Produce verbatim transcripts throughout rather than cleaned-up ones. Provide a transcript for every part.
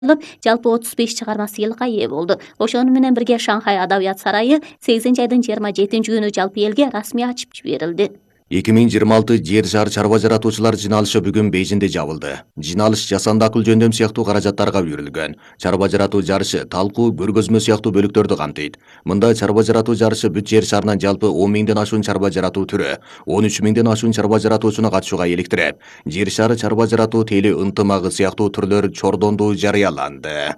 жалпы отуз беш чыгарма сыйлыкка ээ болду. Ошону менен бирге Шанхай Адабият сарайы сегизинчи айдын жыйырма жетинчи күнү жалпы элге расмий ачып жиберилди. эки миң жыйырма алты жер шаар чарба жаратуучулар жиналышы бүгүн Бейжиңде жабылды. Жиналыш жасанды акыл жөндөм сыяктуу каражаттарга үйрүлгөн. Чарба жаратуу жарышы талкуу, көргөзмө сыяктуу бөлүктөрдү камтыйт. Мында чарба жаратуу жарышы бүт жер шаарынан жалпы он миңден ашуун чарба жаратуу түрү, он үч миңден ашуун чарба жаратуучуну катышууга иликтирип, жер шаары чарба жаратуу тели ынтымагы сыяктуу түрлөр чордондуу жарыяланды.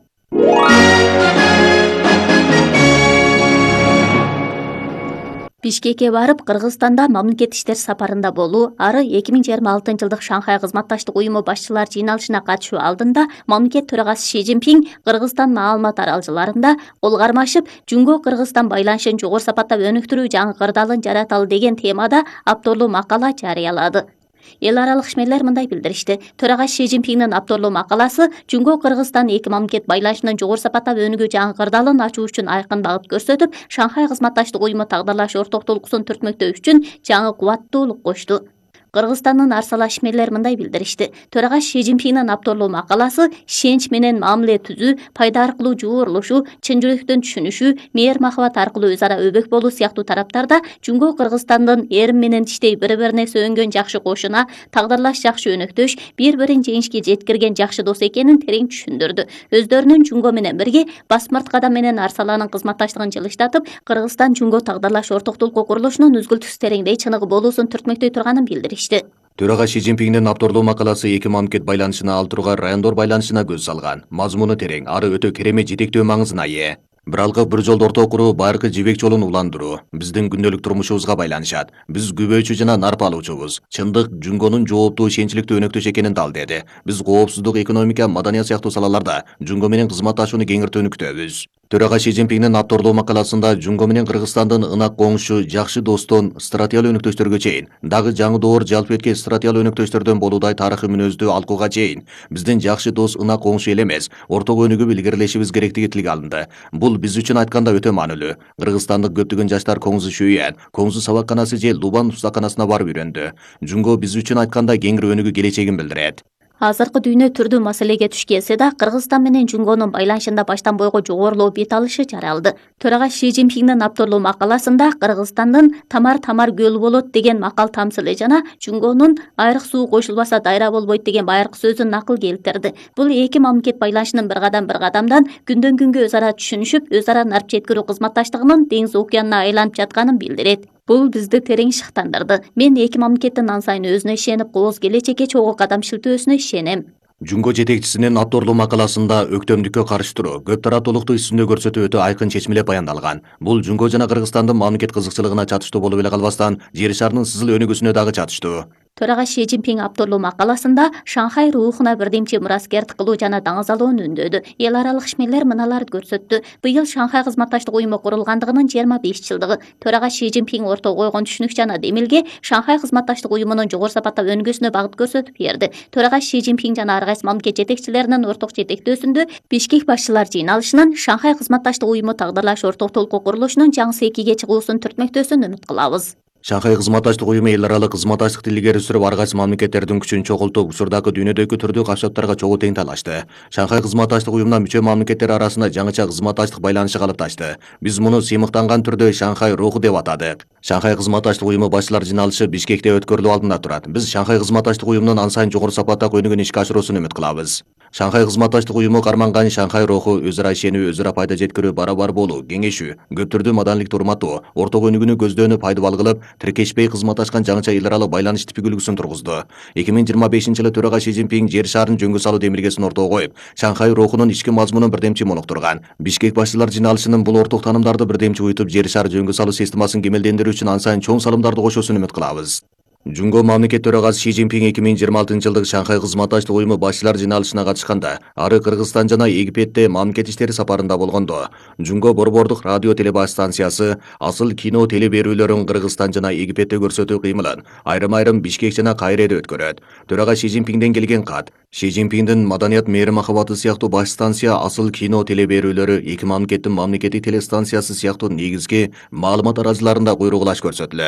Бишкекке барып, Кыргызстанда мамлекет иштер сапарында болуу, ары эки миң жыйырма алтынчы жылдык Шанхай кызматташтык уюму башчылар жыйналышына катышуу алдында мамлекет төрагасы Си Цзиньпин Кыргызстан маалымат аралжыларында кол кармашып, Жунго Кыргызстан байланышын жогору сапатта өнүктүрүү жаңы кырдаалын жараталы деген темада авторлуу макала жарыялады. Эл аралык ишмерлер мындай билдиришти. Төрага Си Цзиньпиндин авторлуу макаласы Жунго Кыргызстан эки мамлекет байланышынын жогору сапатта өнүгүү жаңы кырдаалын ачуу үчүн айкын багыт көрсөтүп, Шанхай кызматташтык уюму тагдырлаш ортоктулуксун түртмөктөө үчүн жаңы кубаттуулук кошту. Кыргызстандын арсала ишмерлер мындай билдиришти. Төрага Си Цзиньпиндин авторлуу макаласы ишенч менен мамиле түзүү, пайда аркылуу жуурулушуу, чын жүрөктөн түшүнүшүү, мээр махабат аркылуу өз ара өбөк болуу сыяктуу тараптарда Жунго Кыргызстандын эрим менен иштей бири-бирине сөөнгөн жакшы кошуна, тагдырлаш жакшы өнөктөш, бири-бирин жеңишке жеткирген жакшы дос экенин терең түшүндүрдү. Өздөрүнүн Жунго менен бирге басмырт кадам менен арсаланын кызматташтыгын жылыштатып, Кыргызстан Жунго тагдырлаш ортоктулукку курулушунун үзгүлтүксүз тереңдей чыныгы болуусун түртмөктөй турганын билдиришти. Төрага Си Цзиньпиндин авторлуу макаласы эки мамлекет байланышына алтырууга райондор байланышына көз салган. Мазмуну терең, ары өтө керемет жетектөө маңызына ээ. Бир алкы бир жолду орто куруу байыркы жибек жолун уландыруу биздин күндөлүк турмушубузга байланышат. Биз күбөчү жана нарп алуучубуз. Чындык Жунгонун жооптуу ишенчиликтүү өнөктөш экенин дал деди. Биз коопсуздук, экономика, маданият сыяктуу салаларда Жунго менен кызматташууну кеңиртүүнү күтөбүз. Төрага Си Цзиньпиндин авторлуу макаласында Жунго менен Кыргызстандын ынак коңшу, жакшы достон стратегиялык өнөктөштөргө чейин, дагы жаңы доор жалпы этке стратегиялык өнөктөштөрдөн болуудай тарыхый мүнөздүү алкууга чейин биздин жакшы дос ынак коңшу эле эмес, ортого өнүгүп илгерилешибиз керектиги тилге алынды. Бул биз үчүн айтканда өтө маанилүү. Кыргызстандык көптөгөн жаштар Коңзу Шүйен, Коңзу сабакканасы же Лубан устаканасына барып үйрөндү. Жунго биз үчүн айтканда кеңири өнүгүү келечегин билдирет. Азыркы дүйнө түрдүү маселеге туш келсе да, Кыргызстан менен Жунгонун байланышында баштан бойго жогорулоо бет алышы жаралды. Төрага Си Цзиньпиндин авторлуу макаласында Кыргызстандын тамар-тамар көл болот деген макал тамсылы жана Жунгонун айрык суу кошулбаса дайра болбойт деген байыркы сөзүн накыл келтирди. Бул эки мамлекет байланышынын бир кадам бир кадамдан күндөн күнгө өз ара түшүнүшүп, өз ара нарп жеткирүү кызматташтыгынын деңиз океанына айланып жатканын билдирет. Бул бизди терең шыктандырды. Мен эки мамлекеттин ан сайын өзүнө ишенип, кооз келечекке чогуу кадам шилтөөсүнө ишенем. Жунго жетекчисинин авторлуу макаласында өктөмдүккө каршы туруу, көп тараптуулукту үстүндө көрсөтүү өтө айкын чечмелеп баяндалган. Бул Жунго жана Кыргызстандын мамлекет кызыкчылыгына чатыштуу болуп эле калбастан, жер шарынын сызыл өнүгүүсүнө дагы чатыштуу. Төрага Си Цзиньпин авторлуу макаласында Шанхай рухуна бирдемчи мураскердик кылуу жана даңазалоону үндөдү. Эл аралык ишмерлер мыналарды көрсөттү. Быйыл Шанхай кызматташтык уюму курулгандыгынын жыйырма беш жылдыгы. Төрага Си Цзиньпин ортого койгон түшүнүк жана демилге Шанхай кызматташтык уюмунун жогору сапатта өнүгүүсүнө багыт көрсөтүп берди. Төрага Си Цзиньпин жана ар кайсы мамлекет жетекчилеринин орток жетектөөсүндө Бишкек башчылар жыйналышынын Шанхай кызматташтык уюму тагдырлаш ортоктулукку курулушунун жаңы экиге чыгуусун түртмөктөөсүн үмүт кылабыз. Шанхай кызматташтык уюму эл аралык кызматташтыкты илгери сүрүп, ар кайсы мамлекеттердин күчүн чогултуп, учурдагы дүйнөдөгү түрдүү капчаттарга чогуу тең талашты. Шанхай кызматташтык уюмуна мүчө мамлекеттер арасында жаңыча кызматташтык байланышы калыпташты. Биз муну сыймыктанган түрдө Шанхай руху деп атадык. Шанхай кызматташтык уюму башчылар жыйналышы Бишкекте өткөрүлүү алдында турат. Биз Шанхай кызматташтык уюмунун ан сайын жогору сапатта өнүгүүнү ишке ашыруусун үмүт кылабыз. Шанхай кызматташтык уюму карманган Шанхай руху өз ара ишенүү, өз ара пайда жеткирүү, бара-бар болуу, кеңешүү, көп түрдүү маданиликти урматтоо, ортого өнүгүүнү көздөөнү пайдабал кылып, тиркешпей кызматташкан жаңыча эл аралык байланыш типи үлгүсүн тургузду. эки миң жыйырма бешинчи жылы төрага Си Цзиньпин жер шарын жөнгө салуу демилгесин ортого коюп, Шанхай рухунун ички мазмунун бирдемчи монуктурган. Бишкек башчылар жыйналышынын бул орток таанымдарды бирдемчи уютуп, жер шар жөнгө салуу системасын кемелдендирүү үчүн ан сайын чоң салымдарды кошуусун үмүт кылабыз. Жунго мамлекет төрагасы Си Цзиньпин эки миң жыйырма алтынчы жылдык Шанхай кызматташтык уюму башчылар жыйналышына катышканда, ары Кыргызстан жана Египетте мамлекет иштери сапарында болгондо, Жунго борбордук радио телебаш станциясы асыл кино теле берүүлөрүн Кыргызстан жана Египетте көрсөтүү кыймылын айрым-айрым Бишкек жана Кайреде өткөрөт. Төрага Си Цзиньпинден келген кат. Си Цзиньпиндин маданият мээри махабаты сыяктуу баш станция асыл кино теле берүүлөрү эки мамлекеттин мамлекеттик телестанциясы сыяктуу негизги маалымат аралжыларында куйругулаш көрсөтүлөт.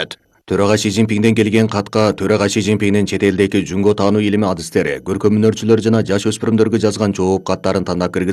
Төрага Си Цзиньпиңден келген катка төрага Си Цзиньпиңдин чет элдеги жүнгө таануу илими адистери, көркөм өнөрчүлөр жана жаш өспүрүмдөргө жазган жооп каттарын тандап киргизип